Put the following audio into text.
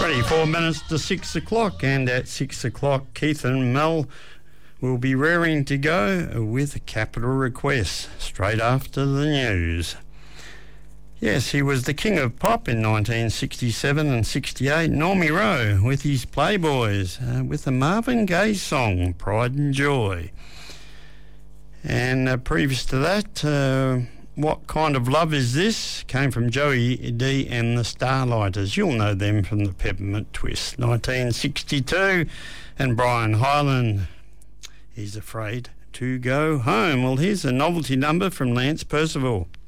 24 minutes to 6 o'clock, and at 6 o'clock, Keith and Mel will be raring to go with Capital Request straight after the news. Yes, he was the king of pop in 1967 and 68, Normie Rowe, with his Playboys, with the Marvin Gaye song, Pride and Joy. And previous to that, What Kind of Love Is This? Came from Joey D and the Starlighters. You'll know them from the Peppermint Twist, 1962. And Brian Hyland, He's Afraid to Go Home. Well, here's a novelty number from Lance Percival.